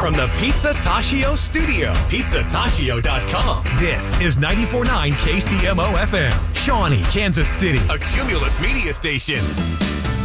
from the Pizza Tashio studio. PizzaTashio.com. This is 94.9 KCMO FM, Shawnee, Kansas City. A Cumulus media station.